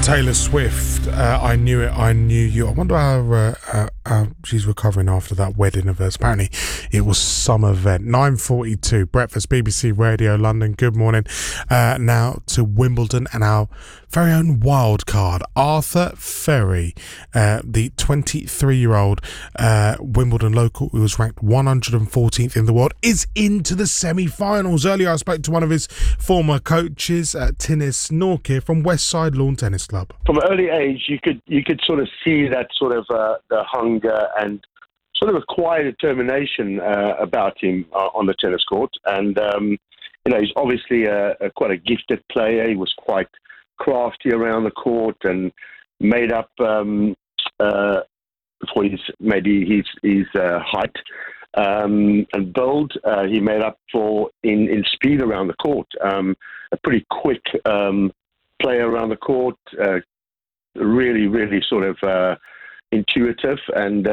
Taylor Swift, I Knew It, I Knew You. I wonder how she's recovering after that wedding of hers. Apparently it was some event. 9:42, Breakfast, BBC Radio London. Good morning. Now to Wimbledon and our very own wild card, Arthur Ferry, the 23-year-old Wimbledon local who was ranked 114th in the world, is into the semi-finals. Earlier I spoke to one of his former coaches, Tinnis Norkir from West Side Lawn Tennis Club. From an early age, you could sort of see that sort of the hunger and sort of a quiet determination about him on the tennis court. And he's obviously quite a gifted player. He was quite crafty around the court and made up for his height and build. He made up for in speed around the court. A pretty quick player around the court. Really, really sort of intuitive and